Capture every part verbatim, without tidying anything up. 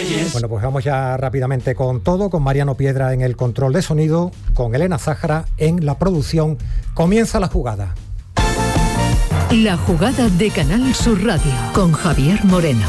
Reyes. Bueno, pues vamos ya rápidamente con todo, con Mariano Piedra en el control de sonido, con Elena Zájara en la producción. Comienza la jugada. La jugada de Canal Sur Radio con Javier Moreno.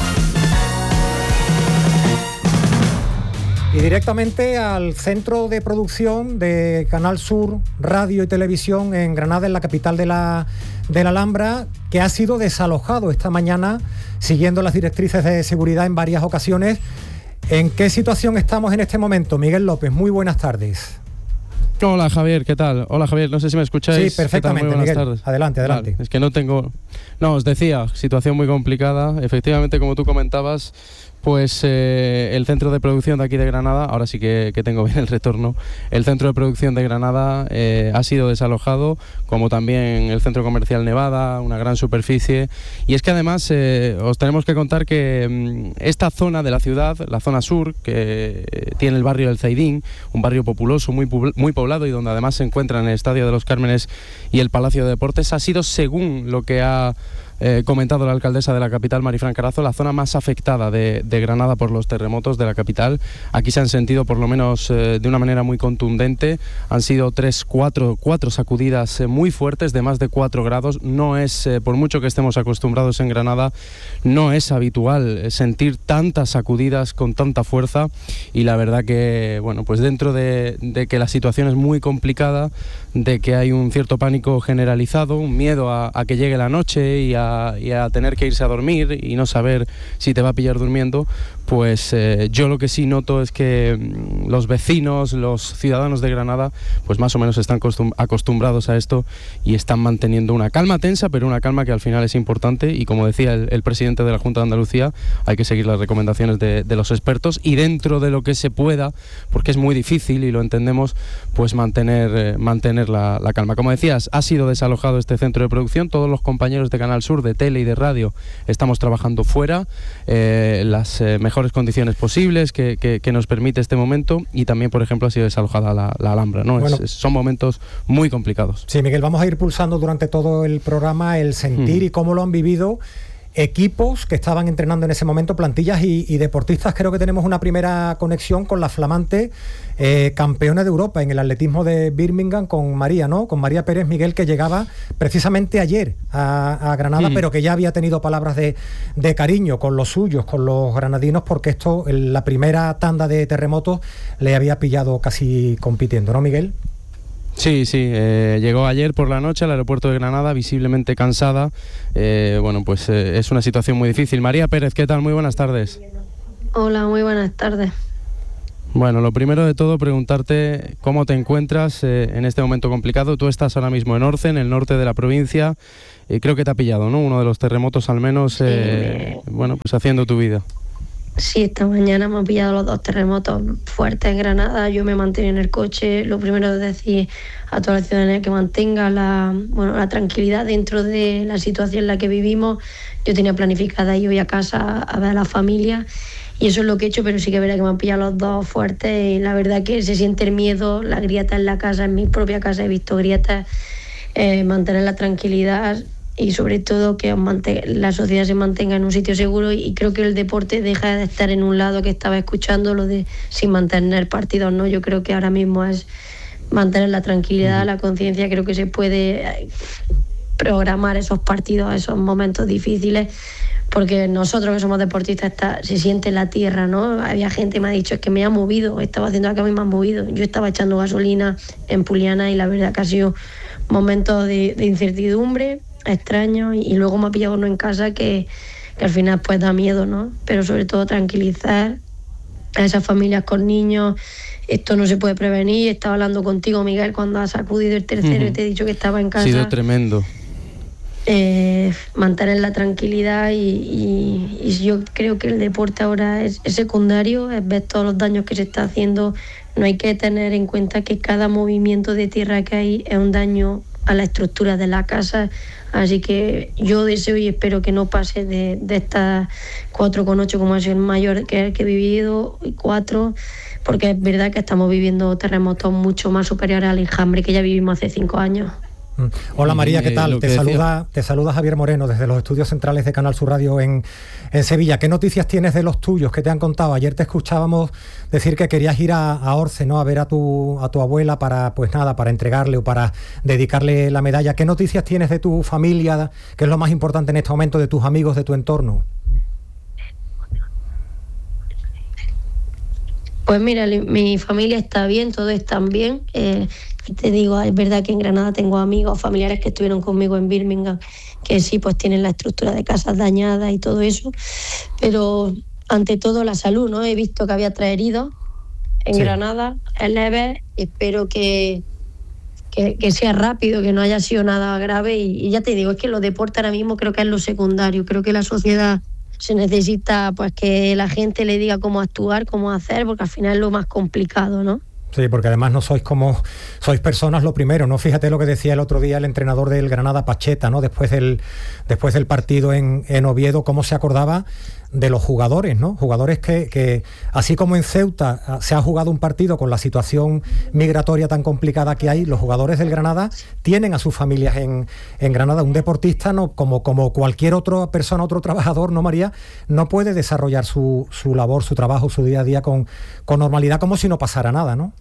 Y directamente al centro de producción de Canal Sur Radio y Televisión en Granada, en la capital de la, de la Alhambra, que ha sido desalojado esta mañana, siguiendo las directrices de seguridad en varias ocasiones. ¿En qué situación estamos en este momento? Miguel López, muy buenas tardes. Hola Javier, ¿qué tal? Hola Javier, no sé si me escucháis. Sí, perfectamente, muy buenas Miguel. Tardes. Adelante, adelante. Vale, es que no tengo... No, os decía, situación muy complicada. Efectivamente, como tú comentabas, pues eh, el centro de producción de aquí de Granada, ahora sí que, que tengo bien el retorno, el centro de producción de Granada eh, ha sido desalojado, como también el centro comercial Nevada, una gran superficie. Y es que además eh, os tenemos que contar que mm, esta zona de la ciudad, la zona sur, que eh, tiene el barrio del Zaidín, un barrio populoso, muy, muy poblado y donde además se encuentran el Estadio de los Cármenes y el Palacio de Deportes, ha sido, según lo que ha Eh, comentado la alcaldesa de la capital, Marifran Carazo, la zona más afectada de, de Granada por los terremotos de la capital. Aquí se han sentido, por lo menos eh, de una manera muy contundente, han sido tres, cuatro, cuatro sacudidas eh, muy fuertes de más de cuatro grados. No es, eh, por mucho que estemos acostumbrados en Granada, no es habitual sentir tantas sacudidas con tanta fuerza, y la verdad que, bueno, pues dentro de, de que la situación es muy complicada, de que hay un cierto pánico generalizado, un miedo a, a que llegue la noche y a y a tener que irse a dormir y no saber si te va a pillar durmiendo, pues eh, yo lo que sí noto es que mm, los vecinos, los ciudadanos de Granada, pues más o menos están costum- acostumbrados a esto y están manteniendo una calma tensa, pero una calma que al final es importante. Y como decía el, el presidente de la Junta de Andalucía, hay que seguir las recomendaciones de, de los expertos y, dentro de lo que se pueda, porque es muy difícil y lo entendemos, pues mantener, eh, mantener la, la calma. Como decías, ha sido desalojado este centro de producción. Todos los compañeros de Canal Sur, de tele y de radio, estamos trabajando fuera, eh, las eh, mejores condiciones posibles que, que, que nos permite este momento. Y también, por ejemplo, ha sido desalojada la, la Alhambra, ¿no? Bueno, es, es, son momentos muy complicados. Sí, Miguel, vamos a ir pulsando durante todo el programa el sentir mm. y cómo lo han vivido equipos que estaban entrenando en ese momento, plantillas y, y deportistas. Creo que tenemos una primera conexión con la flamante eh, campeona de Europa en el atletismo de Birmingham, con María, ¿no? Con María Pérez, Miguel, que llegaba precisamente ayer a, a Granada, mm. pero que ya había tenido palabras de, de cariño con los suyos, con los granadinos, porque esto, la primera tanda de terremotos, le había pillado casi compitiendo, ¿no, Miguel? Sí, sí, eh, llegó ayer por la noche al aeropuerto de Granada, visiblemente cansada. Eh, bueno, pues eh, es una situación muy difícil. María Pérez, ¿qué tal? Muy buenas tardes. Hola, muy buenas tardes. Bueno, lo primero de todo, preguntarte cómo te encuentras eh, en este momento complicado. Tú estás ahora mismo en Orce, en el norte de la provincia. Eh, creo que te ha pillado, ¿no? Uno de los terremotos, al menos, eh, sí, me... bueno, pues haciendo tu vida. Sí, esta mañana me han pillado los dos terremotos fuertes en Granada. Yo me mantengo en el coche. Lo primero es decir a toda la ciudadanía que mantenga la, bueno, la tranquilidad dentro de la situación en la que vivimos. Yo tenía planificada ir hoy a casa a ver a la familia y eso es lo que he hecho, pero sí que es verdad que me han pillado los dos fuertes y la verdad que se siente el miedo, la grieta en la casa, en mi propia casa he visto grietas, eh, mantener la tranquilidad y sobre todo que la sociedad se mantenga en un sitio seguro. Y creo que el deporte deja de estar en un lado, que estaba escuchando lo de sin mantener partidos, ¿no? Yo creo que ahora mismo es mantener la tranquilidad, la conciencia. Creo que se puede programar esos partidos, esos momentos difíciles, porque nosotros que somos deportistas está, se siente la tierra, ¿no? Había gente que me ha dicho, es que me ha movido, estaba haciendo acá, me ha movido. Yo estaba echando gasolina en Puliana y la verdad que ha sido momentos de, de incertidumbre, extraño, y luego me ha pillado uno en casa que, que al final pues da miedo, ¿no? Pero sobre todo tranquilizar a esas familias con niños. Esto no se puede prevenir. Estaba hablando contigo, Miguel, cuando has sacudido el tercero uh-huh. y te he dicho que estaba en casa. Ha sido tremendo. Eh, mantener la tranquilidad y, y, y yo creo que el deporte ahora es, es secundario, es ver todos los daños que se está haciendo. No hay que tener en cuenta que cada movimiento de tierra que hay es un daño a la estructura de la casa, así que yo deseo y espero que no pase de, de estas cuatro coma ocho como ha sido el mayor que, que he vivido, y cuatro, porque es verdad que estamos viviendo terremotos mucho más superiores al enjambre que ya vivimos hace cinco años. Hola María, ¿qué tal? Te saluda, te saluda Javier Moreno desde los estudios centrales de Canal Sur Radio en, en Sevilla. ¿Qué noticias tienes de los tuyos que te han contado? Ayer te escuchábamos decir que querías ir a, a Orce, ¿no? A ver a tu, a tu abuela para, pues nada, para entregarle o para dedicarle la medalla. ¿Qué noticias tienes de tu familia, que es lo más importante en este momento, de tus amigos, de tu entorno? Pues mira, mi familia está bien, todos están bien. Eh, te digo, es verdad que en Granada tengo amigos, familiares que estuvieron conmigo en Birmingham, que sí, pues tienen la estructura de casas dañadas y todo eso. Pero ante todo la salud, ¿no? He visto que había tres heridos en sí. Granada, es leve. Espero que, que, que sea rápido, que no haya sido nada grave. Y, y ya te digo, es que los deportes ahora mismo creo que es lo secundario. Creo que la sociedad se necesita pues que la gente le diga cómo actuar, cómo hacer, porque al final es lo más complicado, ¿no? Sí, porque además no sois como sois personas lo primero, ¿no? Fíjate lo que decía el otro día el entrenador del Granada, Pacheta, ¿no? Después del después del partido en, en Oviedo, cómo se acordaba de los jugadores, ¿no? Jugadores que, que, así como en Ceuta se ha jugado un partido con la situación migratoria tan complicada que hay, los jugadores del Granada tienen a sus familias en, en Granada. Un deportista, no, como, como cualquier otra persona, otro trabajador, ¿no, María? No puede desarrollar su, su labor, su trabajo, su día a día con, con normalidad, como si no pasara nada, ¿no?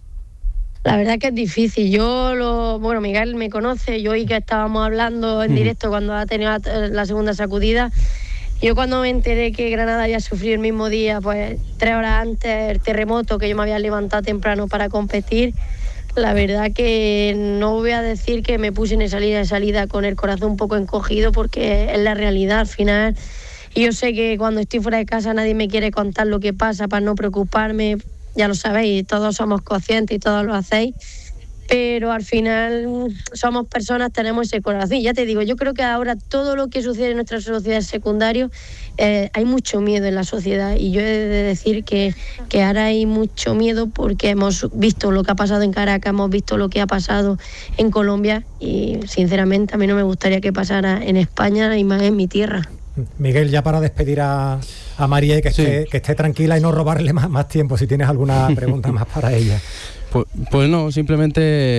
La verdad que es difícil. Yo, lo, bueno, Miguel me conoce, yo y que estábamos hablando en directo cuando ha tenido la, la segunda sacudida. Yo cuando me enteré que Granada había sufrido el mismo día, pues tres horas antes, el terremoto, que yo me había levantado temprano para competir, la verdad que no voy a decir que me puse en salida de salida con el corazón un poco encogido, porque es la realidad al final. Y yo sé que cuando estoy fuera de casa nadie me quiere contar lo que pasa para no preocuparme. Ya lo sabéis, todos somos conscientes y todos lo hacéis, pero al final somos personas, tenemos ese corazón. Y ya te digo, yo creo que ahora todo lo que sucede en nuestra sociedad es secundario. Eh, hay mucho miedo en la sociedad, y yo he de decir que, que ahora hay mucho miedo porque hemos visto lo que ha pasado en Caracas, hemos visto lo que ha pasado en Colombia, y sinceramente a mí no me gustaría que pasara en España y más en mi tierra. Miguel, ya para despedir a, a María y que, sí. esté, que esté tranquila y no robarle más, más tiempo, si tienes alguna pregunta más para ella. Pues, pues no, simplemente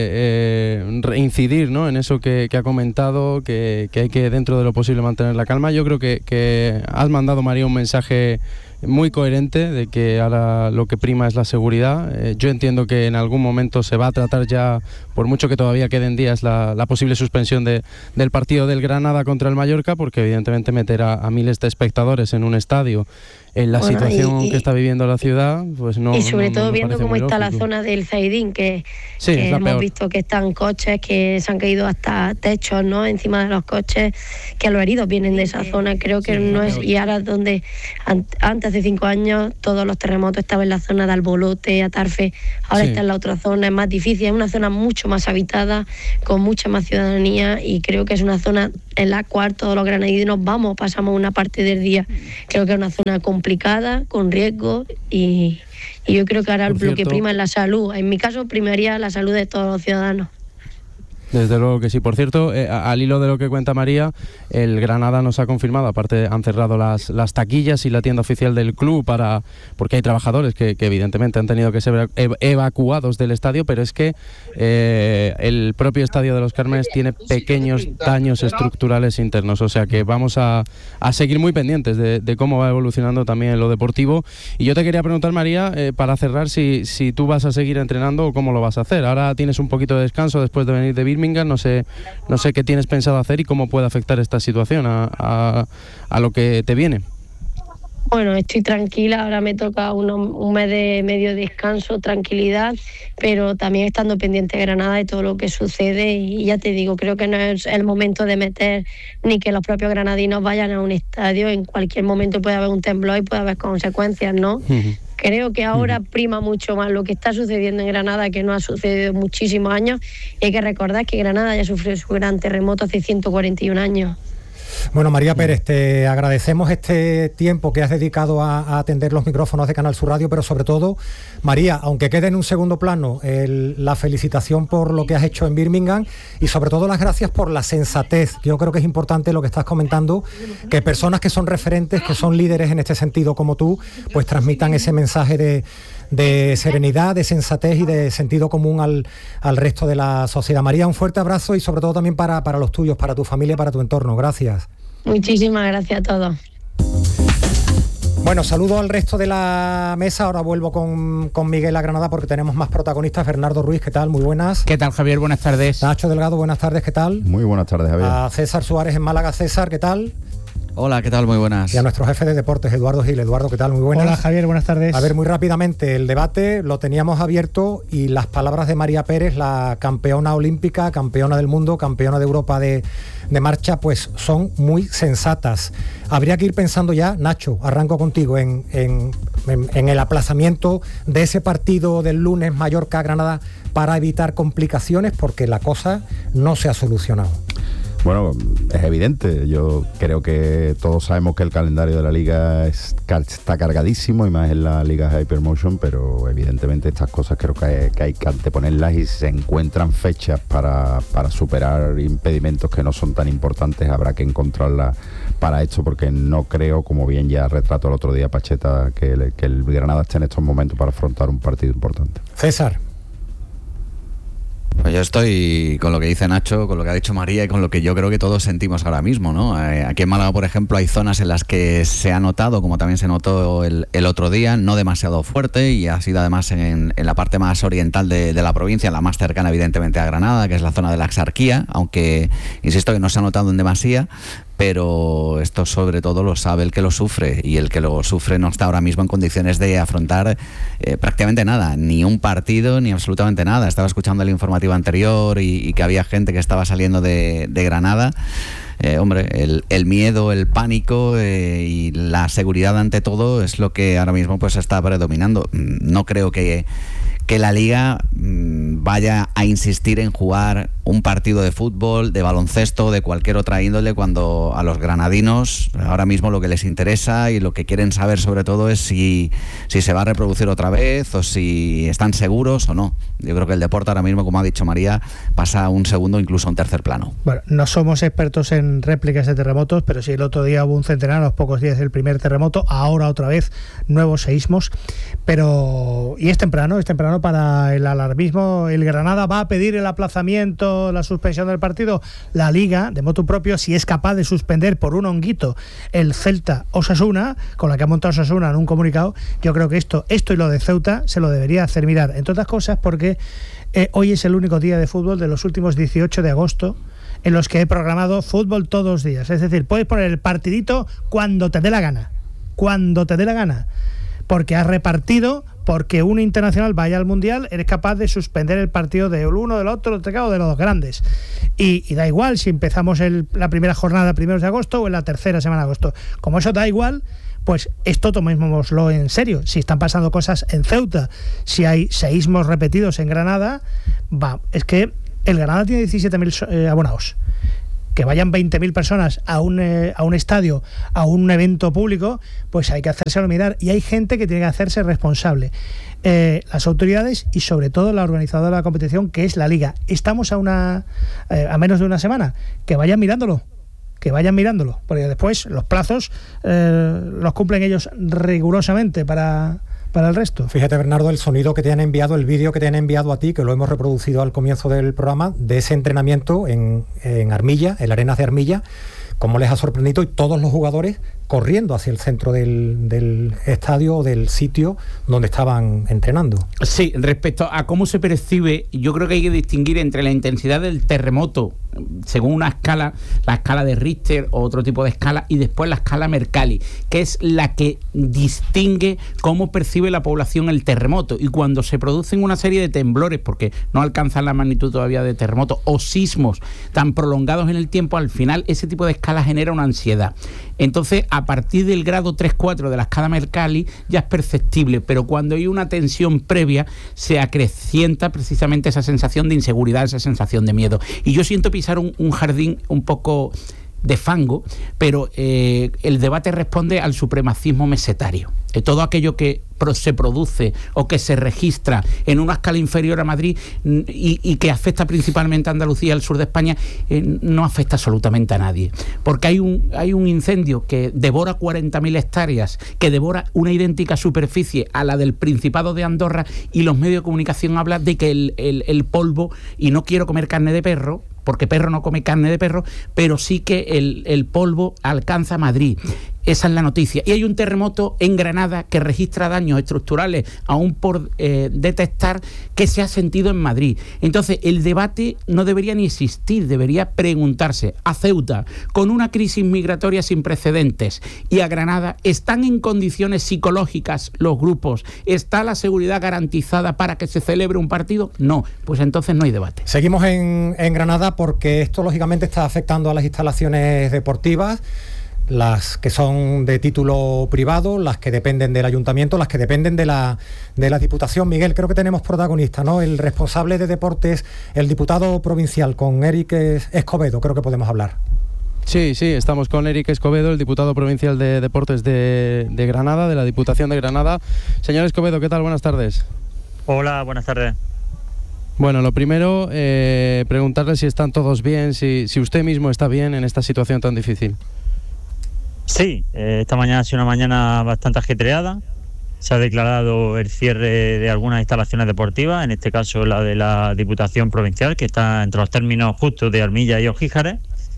eh, reincidir, ¿no?, en eso que, que ha comentado, que, que hay que dentro de lo posible mantener la calma. Yo creo que, que has mandado, María, un mensaje muy coherente de que ahora lo que prima es la seguridad. Eh, yo entiendo que en algún momento se va a tratar ya, por mucho que todavía queden días, la, la posible suspensión de, del partido del Granada contra el Mallorca, porque evidentemente meter a, a miles de espectadores en un estadio en la bueno, situación y, y, que está viviendo la ciudad, pues no. Y sobre no, todo no viendo cómo está lógico. La zona del Zaidín, que, sí, que hemos peor. visto que están coches que se han caído hasta techos, ¿no?, encima de los coches, que los heridos vienen de esa zona. Creo que sí, no es. Y ahora donde antes de cinco años todos los terremotos estaban en la zona de Albolote, Atarfe, ahora sí. está en la otra zona, es más difícil, es una zona mucho más habitada, con mucha más ciudadanía, y creo que es una zona en la cual todos los granadinos vamos, pasamos una parte del día. Creo que es una zona complicada, con riesgo, y, y yo creo que ahora lo que prima es la salud. En mi caso primaría la salud de todos los ciudadanos. Desde luego que sí. Por cierto, eh, al hilo de lo que cuenta María, el Granada nos ha confirmado, aparte han cerrado las, las taquillas y la tienda oficial del club, para porque hay trabajadores que, que evidentemente han tenido que ser ev evacuados del estadio, pero es que eh, el propio Estadio de los Cármenes tiene pequeños daños estructurales internos, o sea que vamos a, a seguir muy pendientes de, de cómo va evolucionando también lo deportivo. Y yo te quería preguntar, María, eh, para cerrar, si, si tú vas a seguir entrenando o cómo lo vas a hacer. Ahora tienes un poquito de descanso después de venir de Birmingham. No sé, no sé qué tienes pensado hacer y cómo puede afectar esta situación a, a, a lo que te viene. Bueno, estoy tranquila, ahora me toca uno, un mes de medio descanso, tranquilidad, pero también estando pendiente de Granada y todo lo que sucede. Y ya te digo, creo que no es el momento de meter ni que los propios granadinos vayan a un estadio. En cualquier momento puede haber un temblor y puede haber consecuencias, ¿no? Uh-huh. Creo que ahora prima mucho más lo que está sucediendo en Granada, que no ha sucedido en muchísimos años. Y hay que recordar que Granada ya sufrió su gran terremoto hace ciento cuarenta y un años. Bueno, María Pérez, te agradecemos este tiempo que has dedicado a, a atender los micrófonos de Canal Sur Radio, pero sobre todo, María, aunque quede en un segundo plano, el, la felicitación por lo que has hecho en Birmingham, y sobre todo las gracias por la sensatez. Yo creo que es importante lo que estás comentando, que personas que son referentes, que son líderes en este sentido como tú, pues transmitan ese mensaje de, de serenidad, de sensatez y de sentido común al, al resto de la sociedad. María, un fuerte abrazo y sobre todo también para, para los tuyos, para tu familia, para tu entorno. Gracias. Muchísimas gracias a todos. Bueno, saludo al resto de la mesa. Ahora vuelvo con, con Miguel a Granada porque tenemos más protagonistas. Bernardo Ruiz, ¿qué tal? Muy buenas. ¿Qué tal, Javier? Buenas tardes. Nacho Delgado, buenas tardes, ¿qué tal? Muy buenas tardes, Javier. A César Suárez en Málaga. César, ¿qué tal? Hola, ¿qué tal? Muy buenas. Y a nuestro jefe de deportes, Eduardo Gil. Eduardo, ¿qué tal? Muy buenas. Hola, Javier, buenas tardes. A ver, muy rápidamente, el debate lo teníamos abierto y las palabras de María Pérez, la campeona olímpica, campeona del mundo, campeona de Europa de, de marcha, pues son muy sensatas. Habría que ir pensando ya, Nacho, arranco contigo, en, en, en, en el aplazamiento de ese partido del lunes Mallorca-Granada para evitar complicaciones, porque la cosa no se ha solucionado. Bueno, es evidente. Yo creo que todos sabemos que el calendario de la liga es, está cargadísimo, y más en la liga Hypermotion, pero evidentemente estas cosas creo que hay que, hay que anteponerlas, y si se encuentran fechas para, para superar impedimentos que no son tan importantes, habrá que encontrarlas para esto, porque no creo, como bien ya retrató el otro día Pacheta, que el, que el Granada esté en estos momentos para afrontar un partido importante. César. Pues yo estoy con lo que dice Nacho, con lo que ha dicho María y con lo que yo creo que todos sentimos ahora mismo, ¿no? Eh, aquí en Málaga, por ejemplo, hay zonas en las que se ha notado, como también se notó el, el otro día, no demasiado fuerte, y ha sido además en, en la parte más oriental de, de la provincia, la más cercana evidentemente a Granada, que es la zona de la Axarquía, aunque insisto que no se ha notado en demasía. Pero esto sobre todo lo sabe el que lo sufre, y el que lo sufre no está ahora mismo en condiciones de afrontar eh, prácticamente nada, ni un partido ni absolutamente nada. Estaba escuchando el informativo anterior y, y que había gente que estaba saliendo de, de Granada. Eh, hombre, el, el miedo, el pánico eh, y la seguridad ante todo es lo que ahora mismo pues está predominando. No creo que que la Liga mmm, vaya a insistir en jugar un partido de fútbol, de baloncesto, de cualquier otra índole, cuando a los granadinos ahora mismo lo que les interesa y lo que quieren saber sobre todo es si, si se va a reproducir otra vez o si están seguros o no. Yo creo que el deporte ahora mismo, como ha dicho María, pasa a un segundo, incluso a un tercer plano. Bueno, no somos expertos en réplicas de terremotos, pero sí el otro día hubo un centenar, a los pocos días el primer terremoto, ahora otra vez nuevos seísmos, pero y es temprano, es temprano para el alarmismo. El Granada va a pedir el aplazamiento, la suspensión del partido. La Liga, de motu propio, si es capaz de suspender por un honguito el Celta Osasuna, con la que ha montado Osasuna en un comunicado, yo creo que esto, esto y lo de Ceuta se lo debería hacer mirar, entre otras cosas porque eh, hoy es el único día de fútbol de los últimos dieciocho de agosto en los que he programado fútbol todos los días. Es decir, puedes poner el partidito cuando te dé la gana, cuando te dé la gana, porque has repartido, porque un internacional vaya al Mundial, eres capaz de suspender el partido del uno, del otro, del de los dos grandes. Y, y da igual si empezamos el, la primera jornada primeros de agosto o en la tercera semana de agosto. Como eso da igual, pues esto tomémoslo en serio. Si están pasando cosas en Ceuta, si hay seísmos repetidos en Granada, va, es que el Granada tiene diecisiete mil eh, abonados. Que vayan veinte mil personas a un, eh, a un estadio, a un evento público, pues hay que hacérselo mirar. Y hay gente que tiene que hacerse responsable. Eh, las autoridades y sobre todo la organizadora de la competición, que es la Liga. Estamos a, una, eh, a menos de una semana. Que vayan mirándolo. Que vayan mirándolo. Porque después los plazos eh, los cumplen ellos rigurosamente para... para el resto. Fíjate, Bernardo, el sonido que te han enviado, el vídeo que te han enviado a ti, que lo hemos reproducido al comienzo del programa, de ese entrenamiento en, en Armilla, en Arenas de Armilla, cómo les ha sorprendido, y todos los jugadores corriendo hacia el centro del, del estadio o del sitio donde estaban entrenando. Sí, respecto a cómo se percibe, yo creo que hay que distinguir entre la intensidad del terremoto, según una escala, la escala de Richter o otro tipo de escala, y después la escala Mercalli, que es la que distingue cómo percibe la población el terremoto. Y cuando se producen una serie de temblores, porque no alcanzan la magnitud todavía de terremoto, o sismos tan prolongados en el tiempo, al final ese tipo de escala genera una ansiedad. Entonces, a partir del grado tres cuatro de la escala Mercalli ya es perceptible, pero cuando hay una tensión previa se acrecienta precisamente esa sensación de inseguridad, esa sensación de miedo. Y yo siento pisar un, un jardín un poco de fango, pero eh, el debate responde al supremacismo mesetario. Eh, todo aquello que pro- se produce o que se registra en una escala inferior a Madrid y, y que afecta principalmente a Andalucía y al sur de España, eh, no afecta absolutamente a nadie. Porque hay un, hay un incendio que devora cuarenta mil hectáreas, que devora una idéntica superficie a la del Principado de Andorra, y los medios de comunicación hablan de que el, el, el polvo, y no quiero comer carne de perro, porque perro no come carne de perro, pero sí que el, el polvo alcanza Madrid. Esa es la noticia. Y hay un terremoto en Granada que registra daños estructurales aún por eh, detectar, que se ha sentido en Madrid. Entonces, el debate no debería ni existir, debería preguntarse: a Ceuta, con una crisis migratoria sin precedentes, y a Granada, ¿están en condiciones psicológicas los grupos? ¿Está la seguridad garantizada para que se celebre un partido? No, pues entonces no hay debate. Seguimos en, en Granada, porque esto lógicamente está afectando a las instalaciones deportivas, las que son de título privado, las que dependen del ayuntamiento, las que dependen de la, de la Diputación. Miguel, creo que tenemos protagonista, ¿no? El responsable de deportes, el diputado provincial, con Eric Escobedo, creo que podemos hablar. Sí, sí, estamos con Eric Escobedo, el diputado provincial de Deportes de, de Granada, de la Diputación de Granada. Señor Escobedo, ¿qué tal? Buenas tardes. Hola, buenas tardes. Bueno, lo primero, eh, preguntarle si están todos bien, si, si usted mismo está bien en esta situación tan difícil. Sí, eh, esta mañana ha sido una mañana bastante ajetreada. Se ha declarado el cierre de algunas instalaciones deportivas, en este caso la de la Diputación Provincial, que está entre los términos justos de Armilla y Ojíjares.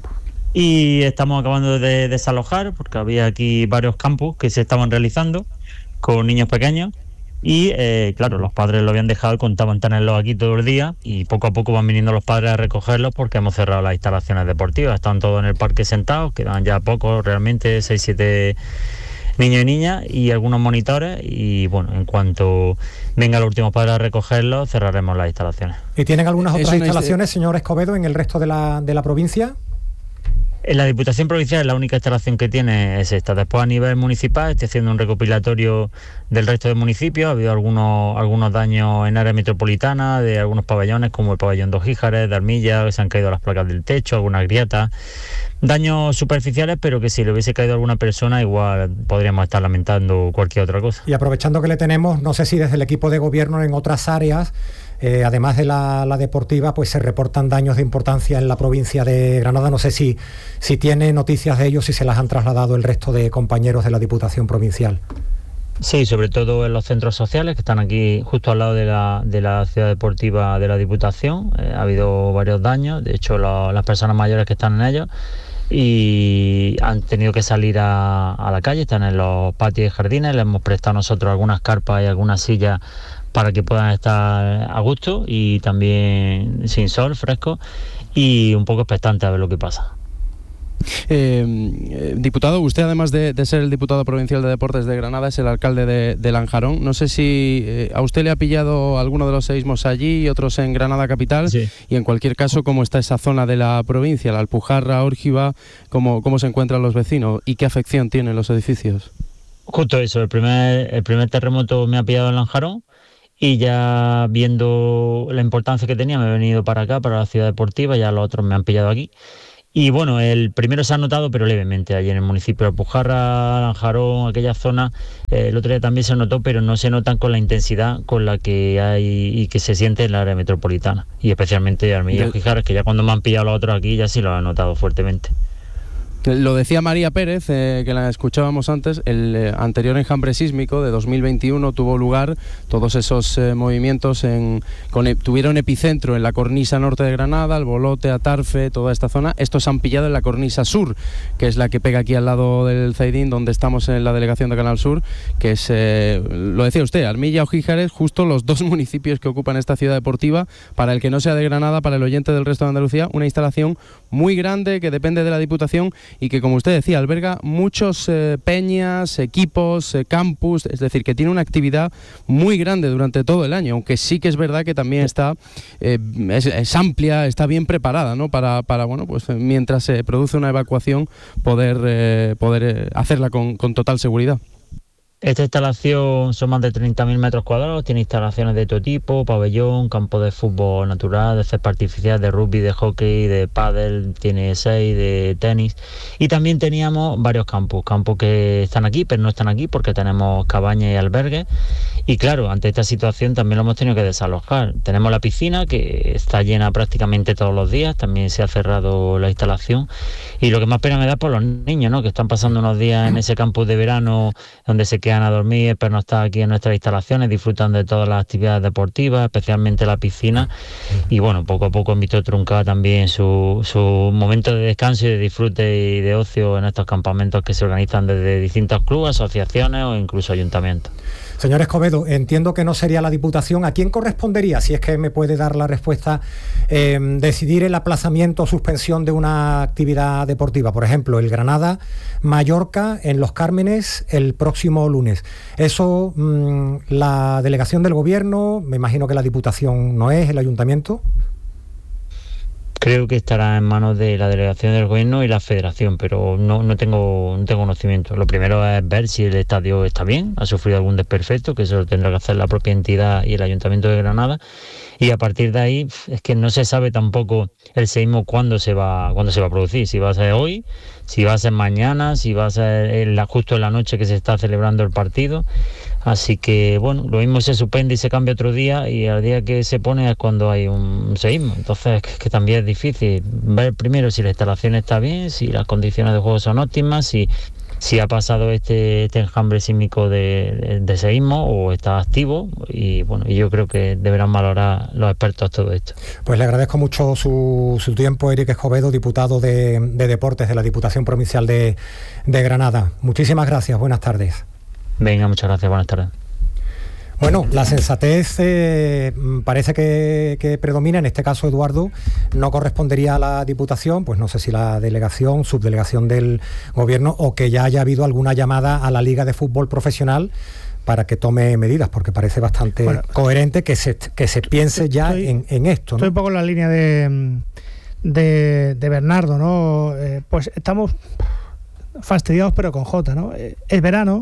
Y estamos acabando de desalojar, porque había aquí varios campus que se estaban realizando con niños pequeños. Y eh, claro, los padres lo habían dejado y contaban tenerlos aquí todo el día, y poco a poco van viniendo los padres a recogerlos porque hemos cerrado las instalaciones deportivas. Están todos en el parque sentados, quedan ya pocos, realmente seis siete niños y niñas y algunos monitores, y bueno, en cuanto vengan los últimos padres a recogerlos, cerraremos las instalaciones. ¿Y tienen algunas otras una instalaciones, señor Escobedo, en el resto de la, de la provincia? En la Diputación Provincial la única instalación que tiene es esta. Después, a nivel municipal, estoy haciendo un recopilatorio del resto de municipios. Ha habido algunos algunos daños en área metropolitana, de algunos pabellones, como el pabellón de Ojíjares, de Armilla, que se han caído las placas del techo, algunas grietas. Daños superficiales, pero que si le hubiese caído a alguna persona, igual podríamos estar lamentando cualquier otra cosa. Y aprovechando que le tenemos, no sé si desde el equipo de gobierno en otras áreas, Eh, además de la, la deportiva, pues se reportan daños de importancia en la provincia de Granada. No sé si, si tiene noticias de ellos, si se las han trasladado el resto de compañeros de la Diputación Provincial. Sí, sobre todo en los centros sociales, que están aquí justo al lado de la, de la ciudad deportiva de la Diputación. Eh, ha habido varios daños, de hecho lo, las personas mayores que están en ellos y han tenido que salir a, a la calle, están en los patios y jardines. Les hemos prestado nosotros algunas carpas y algunas sillas para que puedan estar a gusto y también sin sol, fresco, y un poco expectante a ver lo que pasa. Eh, eh, diputado, usted además de, de ser el diputado provincial de Deportes de Granada es el alcalde de, de Lanjarón. No sé si eh, a usted le ha pillado alguno de los seísmos allí y otros en Granada capital, sí. Y en cualquier caso, ¿cómo está esa zona de la provincia, la Alpujarra, Órgiva? ¿Cómo, cómo se encuentran los vecinos y qué afección tienen los edificios? Justo eso, el primer, el primer terremoto me ha pillado en Lanjarón. Y ya viendo la importancia que tenía, me he venido para acá, para la ciudad deportiva, ya los otros me han pillado aquí. Y bueno, el primero se ha notado, pero levemente, allí en el municipio de Alpujarra, Lanjarón, aquella zona, eh, el otro día también se notó, pero no se notan con la intensidad con la que hay y que se siente en la área metropolitana. Y especialmente Armilla y Ojíjares, que ya cuando me han pillado los otros aquí, ya sí lo han notado fuertemente. Lo decía María Pérez, eh, que la escuchábamos antes, el eh, anterior enjambre sísmico de dos mil veintiuno tuvo lugar, todos esos eh, movimientos en, con, tuvieron epicentro en la cornisa norte de Granada, el Bolote, Atarfe, toda esta zona. Estos han pillado en la cornisa sur, que es la que pega aquí al lado del Zaidín, donde estamos en la delegación de Canal Sur, que es, eh, lo decía usted, Armilla, Ojíjares, justo los dos municipios que ocupan esta ciudad deportiva. Para el que no sea de Granada, para el oyente del resto de Andalucía, una instalación muy grande que depende de la Diputación y que, como usted decía, alberga muchos eh, peñas, equipos, eh, campus, es decir, que tiene una actividad muy grande durante todo el año, aunque sí que es verdad que también está eh, es, es amplia, está bien preparada, ¿no? Para, para bueno, pues mientras se produce una evacuación poder, eh, poder eh, hacerla con, con total seguridad. Esta instalación son más de treinta mil metros cuadrados, tiene instalaciones de todo tipo, pabellón, campo de fútbol natural, de césped artificial, de rugby, de hockey, de pádel, tiene seis, de tenis. Y también teníamos varios campos, campos que están aquí, pero no están aquí porque tenemos cabañas y albergues. Y claro, ante esta situación también lo hemos tenido que desalojar. Tenemos la piscina que está llena prácticamente todos los días, también se ha cerrado la instalación. Y lo que más pena me da por los niños, ¿no?, que están pasando unos días en ese campus de verano donde se quedan a dormir, pero no están aquí en nuestras instalaciones, disfrutan de todas las actividades deportivas, especialmente la piscina, y bueno, poco a poco han visto truncada también su, su momento de descanso y de disfrute y de ocio en estos campamentos que se organizan desde distintos clubes, asociaciones o incluso ayuntamientos. Señor Escobedo, entiendo que no sería la Diputación. ¿A quién correspondería, si es que me puede dar la respuesta, eh, decidir el aplazamiento o suspensión de una actividad deportiva? Por ejemplo, el Granada-Mallorca en Los Cármenes el próximo lunes. ¿Eso mmm, la delegación del Gobierno, me imagino que la Diputación no es, el Ayuntamiento? Creo que estará en manos de la delegación del gobierno y la federación, pero no, no tengo no tengo conocimiento. Lo primero es ver si el estadio está bien, ha sufrido algún desperfecto, que eso lo tendrá que hacer la propia entidad y el Ayuntamiento de Granada. Y a partir de ahí es que no se sabe tampoco el seísmo cuándo se va cuándo se va a producir, si va a ser hoy, si va a ser mañana, si va a ser en la, justo en la noche que se está celebrando el partido. Así que, bueno, lo mismo se suspende y se cambia otro día, y al día que se pone es cuando hay un seísmo. Entonces, que, que también es difícil ver primero si la instalación está bien, si las condiciones de juego son óptimas, si, si ha pasado este, este enjambre sísmico de, de, de seísmo o está activo. Y bueno, y yo creo que deberán valorar los expertos todo esto. Pues le agradezco mucho su, su tiempo, Eric Escobedo, diputado de, de Deportes de la Diputación Provincial de, de Granada. Muchísimas gracias, buenas tardes. Venga, muchas gracias, buenas tardes. Bueno, la sensatez eh, parece que, que predomina, en este caso, Eduardo, no correspondería a la Diputación, pues no sé si la delegación, subdelegación del Gobierno, o que ya haya habido alguna llamada a la Liga de Fútbol Profesional para que tome medidas, porque parece bastante bueno, coherente que se, que se piense ya estoy, en, en esto, ¿no? Estoy un poco en la línea de, de, de Bernardo, ¿no? Eh, pues estamos fastidiados, pero con J, ¿no? Eh, es verano.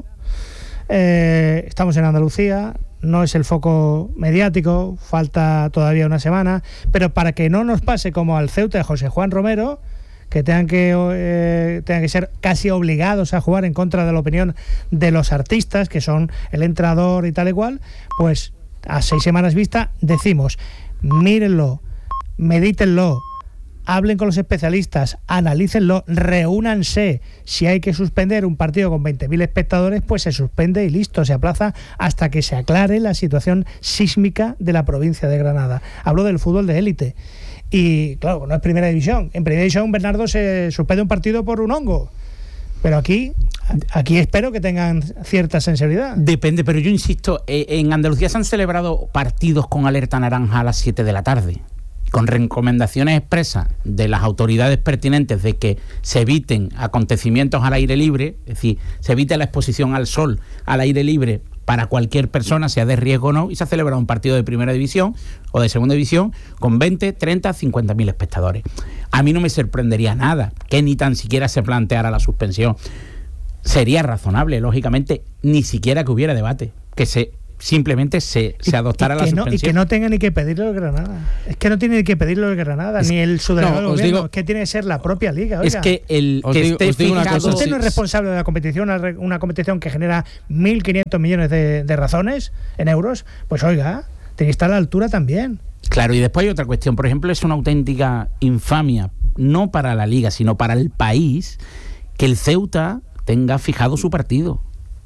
Eh, estamos en Andalucía, no es el foco mediático, falta todavía una semana, pero para que no nos pase como al Ceuta de José Juan Romero, que tengan que, eh, tengan que ser casi obligados a jugar en contra de la opinión de los artistas, que son el entrenador y tal y cual, pues a seis semanas vista decimos, mírenlo, medítenlo, hablen con los especialistas, analícenlo, reúnanse. Si hay que suspender un partido con veinte mil espectadores, pues se suspende y listo, se aplaza hasta que se aclare la situación sísmica de la provincia de Granada. Hablo del fútbol de élite. Y claro, no es primera división. En primera división, Bernardo, se suspende un partido por un hongo. Pero aquí, aquí espero que tengan cierta sensibilidad. Depende, pero yo insisto, en Andalucía se han celebrado partidos con alerta naranja a las siete de la tarde. Con recomendaciones expresas de las autoridades pertinentes de que se eviten acontecimientos al aire libre, es decir, se evite la exposición al sol al aire libre para cualquier persona, sea de riesgo o no, y se ha celebrado un partido de primera división o de segunda división con veinte, treinta, cincuenta mil espectadores. A mí no me sorprendería nada que ni tan siquiera se planteara la suspensión. Sería razonable, lógicamente, ni siquiera que hubiera debate, que se simplemente se, se adoptara y, y la no, suspensión. Y que no tenga ni que pedirlo el Granada. Es que no tiene ni que pedirlo el Granada, es, ni el subdelegado no, del gobierno. Digo, es que tiene que ser la propia liga. Oiga. Es que el os que digo, esté os digo una cosa, usted sí, no es responsable de la competición, una, una competición que genera mil quinientos millones de, de razones en euros, pues oiga, tiene que estar a la altura también. Claro, y después hay otra cuestión. Por ejemplo, es una auténtica infamia, no para la liga, sino para el país, que el Ceuta tenga fijado su partido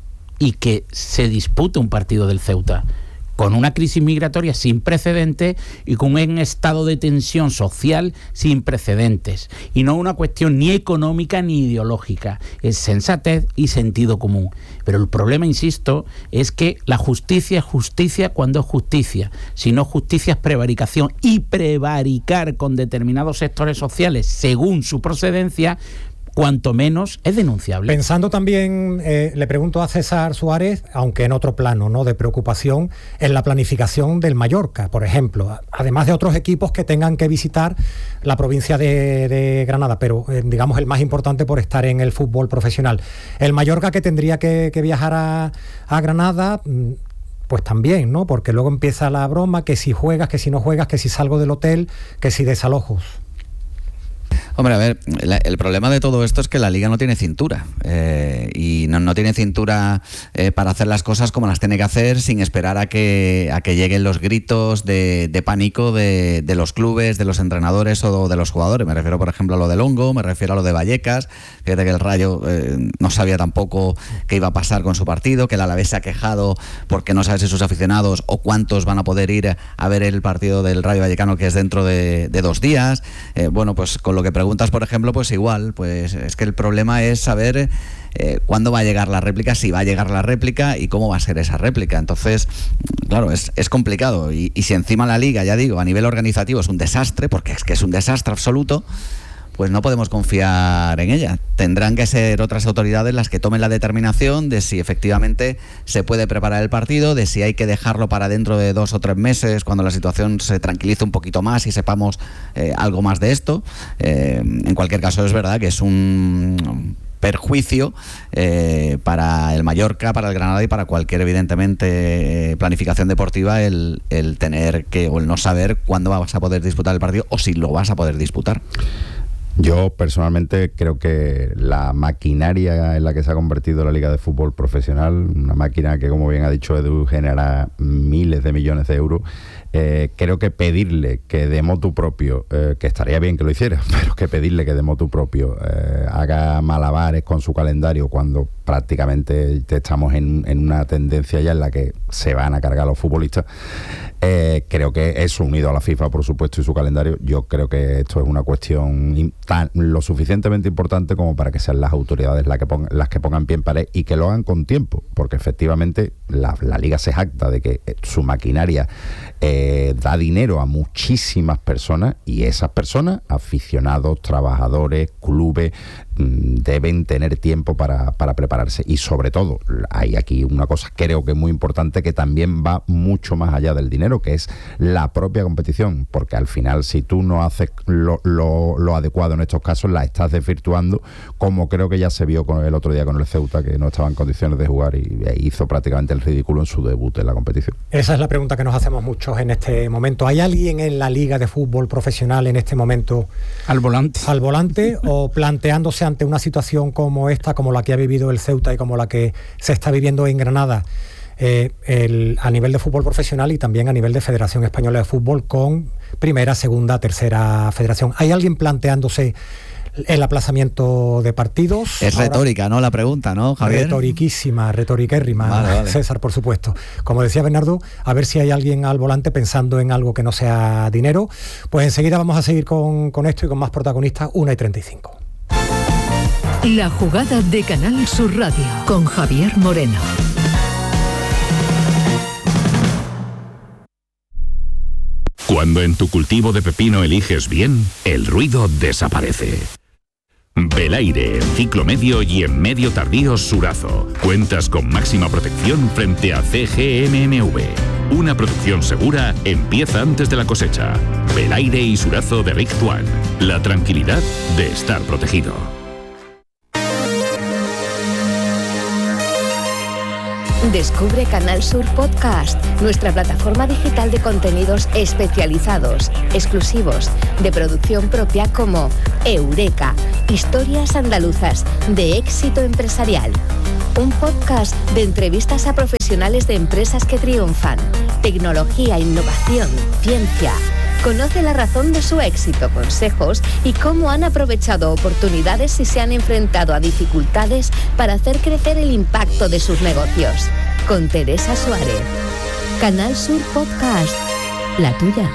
y que se dispute un partido del Ceuta con una crisis migratoria sin precedentes y con un estado de tensión social sin precedentes. Y no una cuestión ni económica ni ideológica, es sensatez y sentido común. Pero el problema, insisto, es que la justicia es justicia cuando es justicia. Si no, justicia es prevaricación. Y prevaricar con determinados sectores sociales según su procedencia cuanto menos es denunciable. Pensando también, eh, le pregunto a César Suárez, aunque en otro plano, ¿no?, de preocupación, en la planificación del Mallorca, por ejemplo, además de otros equipos que tengan que visitar la provincia de, de Granada, pero eh, digamos el más importante por estar en el fútbol profesional. El Mallorca, que tendría que, que viajar a, a Granada, pues también, ¿no?, porque luego empieza la broma, que si juegas, que si no juegas, que si salgo del hotel, que si desalojos. Hombre, a ver, la, el problema de todo esto es que la Liga no tiene cintura eh, y no, no tiene cintura eh, para hacer las cosas como las tiene que hacer, sin esperar a que, a que lleguen los gritos de, de pánico de, de los clubes, de los entrenadores o de los jugadores. Me refiero, por ejemplo, a lo de Longo, me refiero a lo de Vallecas. Fíjate que el Rayo eh, no sabía tampoco qué iba a pasar con su partido, que el Alavés se ha quejado porque no sabe si sus aficionados o cuántos van a poder ir a ver el partido del Rayo Vallecano, que es dentro de, de dos días. Eh, bueno, pues con lo que preguntas, por ejemplo, pues igual, pues es que el problema es saber eh, cuándo va a llegar la réplica, si va a llegar la réplica y cómo va a ser esa réplica. Entonces, claro, es, es complicado. Y, y si encima la Liga, ya digo, a nivel organizativo es un desastre, porque es que es un desastre absoluto, pues no podemos confiar en ella. Tendrán que ser otras autoridades las que tomen la determinación de si efectivamente se puede preparar el partido, de si hay que dejarlo para dentro de dos o tres meses, cuando la situación se tranquilice un poquito más y sepamos eh, algo más de esto. Eh, en cualquier caso, es verdad que es un perjuicio eh, para el Mallorca, para el Granada y para cualquier, evidentemente, eh, planificación deportiva el, el tener que, o el no saber cuándo vas a poder disputar el partido o si lo vas a poder disputar. Yo personalmente creo que la maquinaria en la que se ha convertido la Liga de Fútbol Profesional, una máquina que, como bien ha dicho Edu, genera miles de millones de euros, eh, creo que pedirle que de motu propio, eh, que estaría bien que lo hiciera, pero que pedirle que de motu propio eh, haga malabares con su calendario cuando prácticamente estamos en, en una tendencia ya en la que se van a cargar los futbolistas, eh, creo que eso, unido a la FIFA, por supuesto, y su calendario, yo creo que esto es una cuestión tan, lo suficientemente importante como para que sean las autoridades las que pongan, las que pongan pie en pared y que lo hagan con tiempo, porque efectivamente la, la Liga se jacta de que su maquinaria eh, da dinero a muchísimas personas, y esas personas, aficionados, trabajadores, clubes, deben tener tiempo para, para prepararse. Y sobre todo, hay aquí una cosa creo que es muy importante, que también va mucho más allá del dinero, que es la propia competición, porque al final, si tú no haces lo, lo, lo adecuado en estos casos, la estás desvirtuando, como creo que ya se vio con el otro día con el Ceuta, que no estaba en condiciones de jugar y, e hizo prácticamente el ridículo en su debut en la competición. Esa es la pregunta que nos hacemos muchos en este momento. ¿Hay alguien en la Liga de Fútbol Profesional en este momento al volante, al volante o planteándose ante una situación como esta, como la que ha vivido el Ceuta y como la que se está viviendo en Granada, eh, el, a nivel de fútbol profesional y también a nivel de Federación Española de Fútbol, con primera, segunda, tercera federación? ¿Hay alguien planteándose el aplazamiento de partidos? Es Ahora, retórica, ¿no?, la pregunta, ¿no, Javier? Retoriquísima, retoriquérrima, vale, vale. César, por supuesto. Como decía Bernardo, a ver si hay alguien al volante pensando en algo que no sea dinero. Pues enseguida vamos a seguir con, con esto y con más protagonistas, una y treinta y cinco. La jugada de Canal Sur Radio con Javier Moreno. Cuando en tu cultivo de pepino eliges bien, el ruido desaparece. Belaire en ciclo medio y en medio tardío Surazo. Cuentas con máxima protección frente a C G M M V. Una producción segura empieza antes de la cosecha. Belaire y Surazo de Richt One. La tranquilidad de estar protegido. Descubre Canal Sur Podcast, nuestra plataforma digital de contenidos especializados, exclusivos, de producción propia, como Eureka, historias andaluzas de éxito empresarial. Un podcast de entrevistas a profesionales de empresas que triunfan, tecnología, innovación, ciencia. Conoce la razón de su éxito, consejos y cómo han aprovechado oportunidades y se han enfrentado a dificultades para hacer crecer el impacto de sus negocios. Con Teresa Suárez. Canal Sur Podcast, la tuya.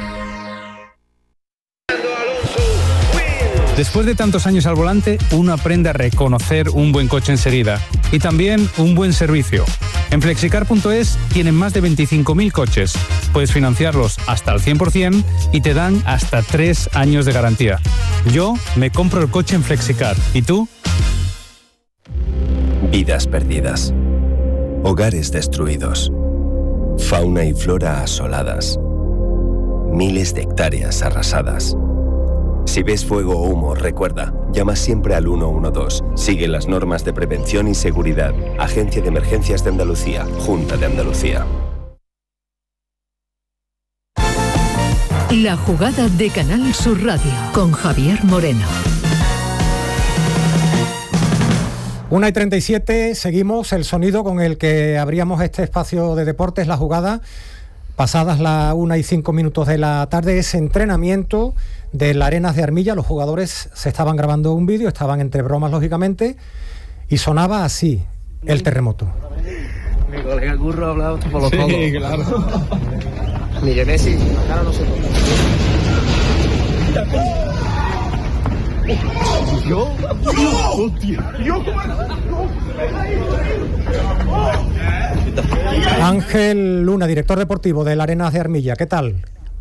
Después de tantos años al volante, uno aprende a reconocer un buen coche enseguida y también un buen servicio. En flexicar punto es tienen más de veinticinco mil coches. Puedes financiarlos hasta el cien por ciento y te dan hasta tres años de garantía. Yo me compro el coche en Flexicar. ¿Y tú? Vidas perdidas. Hogares destruidos. Fauna y flora asoladas. Miles de hectáreas arrasadas. Si ves fuego o humo, recuerda, llama siempre al uno uno dos. Sigue las normas de prevención y seguridad. Agencia de Emergencias de Andalucía, Junta de Andalucía. La jugada de Canal Sur Radio con Javier Moreno. una y treinta y siete, seguimos el sonido con el que abríamos este espacio de deportes, la jugada. Pasadas las una y cinco minutos de la tarde, ese entrenamiento de la Arenas de Armilla. Los jugadores se estaban grabando un vídeo, estaban entre bromas lógicamente, y sonaba así el terremoto. Mi colega Curro ha hablado por los codos. Sí, claro. Miguel Messi, la cara no se toca. Yo, hostia, yo. Ángel Luna, director deportivo de la Arenas de Armilla, ¿qué tal?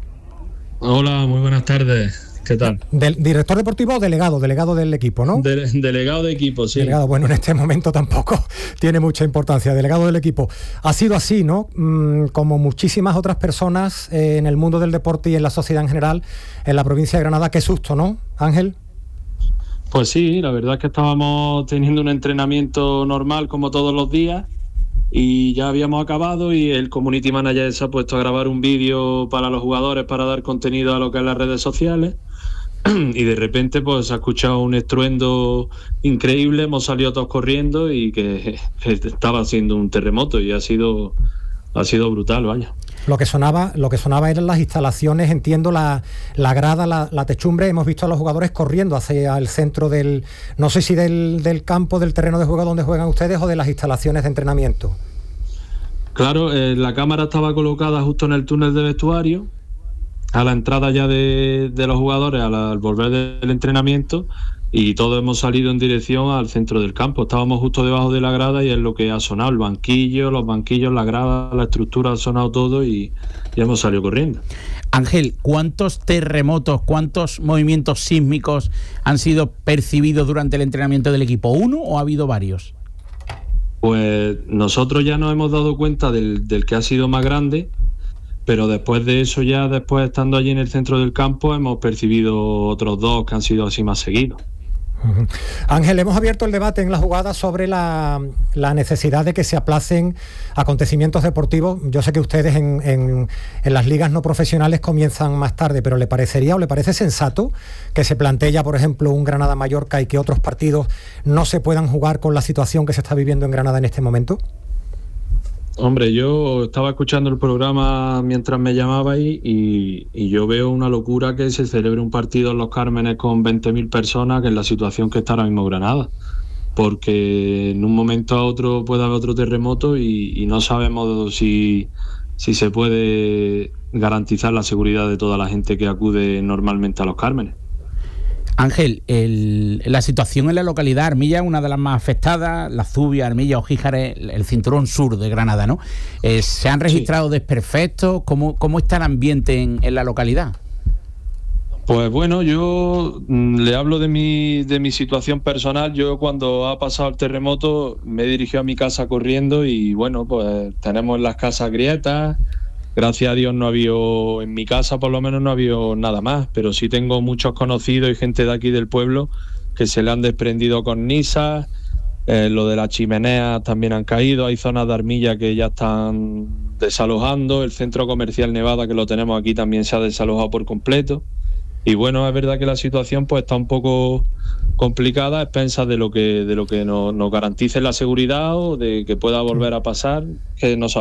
Hola, muy buenas tardes. ¿Qué tal? Del, director deportivo o delegado, delegado del equipo, ¿no? De, delegado de equipo, sí. Delegado, bueno, en este momento tampoco tiene mucha importancia, delegado del equipo. Ha sido así, ¿no? Mm, como muchísimas otras personas eh, en el mundo del deporte y en la sociedad en general, en la provincia de Granada. Qué susto, ¿no, Ángel? Pues sí, la verdad es que estábamos teniendo un entrenamiento normal como todos los días y ya habíamos acabado y el community manager se ha puesto a grabar un vídeo para los jugadores para dar contenido a lo que es las redes sociales y de repente pues se ha escuchado un estruendo increíble, hemos salido todos corriendo y que, que estaba haciendo un terremoto y ha sido, ha sido brutal, vaya. Lo que sonaba, lo que sonaba eran las instalaciones, entiendo, la, la grada, la, la techumbre. Hemos visto a los jugadores corriendo hacia el centro del, no sé si del, del campo, del terreno de juego donde juegan ustedes o de las instalaciones de entrenamiento. Claro, eh, la cámara estaba colocada justo en el túnel de vestuario, a la entrada ya de, de los jugadores, al, al volver del entrenamiento, y todos hemos salido en dirección al centro del campo. Estábamos justo debajo de la grada y es lo que ha sonado, el banquillo, los banquillos, la grada, la estructura, ha sonado todo y ya hemos salido corriendo. Ángel, ¿cuántos terremotos, cuántos movimientos sísmicos han sido percibidos durante el entrenamiento del equipo? ¿Uno o ha habido varios? Pues nosotros ya nos hemos dado cuenta del, del que ha sido más grande, pero después de eso ya, después estando allí en el centro del campo, hemos percibido otros dos que han sido así más seguidos. Uh-huh. Ángel, hemos abierto el debate en la jugada sobre la, la necesidad de que se aplacen acontecimientos deportivos. Yo sé que ustedes en, en, en las ligas no profesionales comienzan más tarde, pero ¿le parecería o le parece sensato que se plantee ya, por ejemplo, un Granada-Mallorca y que otros partidos no se puedan jugar con la situación que se está viviendo en Granada en este momento? Hombre, yo estaba escuchando el programa mientras me llamabais y, y yo veo una locura que se celebre un partido en Los Cármenes con veinte mil personas, que es la situación que está ahora mismo Granada, porque en un momento a otro puede haber otro terremoto y, y no sabemos si, si se puede garantizar la seguridad de toda la gente que acude normalmente a Los Cármenes. Ángel, el, la situación en la localidad, Armilla es una de las más afectadas, La Zubia, Armilla, Ojíjares, el, el cinturón sur de Granada, ¿no? Eh, ¿Se han registrado sí. desperfectos? ¿Cómo, ¿Cómo está el ambiente en, en la localidad? Pues bueno, yo mm, le hablo de mi, de mi situación personal. Yo cuando ha pasado el terremoto me he dirigido a mi casa corriendo y bueno, pues tenemos las casas grietas. Gracias a Dios no ha habido, en mi casa por lo menos no ha habido nada más, pero sí tengo muchos conocidos y gente de aquí del pueblo que se le han desprendido cornisas, eh, lo de las chimeneas también han caído, hay zonas de Armilla que ya están desalojando, el centro comercial Nevada que lo tenemos aquí también se ha desalojado por completo. Y bueno, es verdad que la situación pues está un poco complicada a expensas de lo que de lo que nos, nos garantice la seguridad o de que pueda volver a pasar, que no sabemos.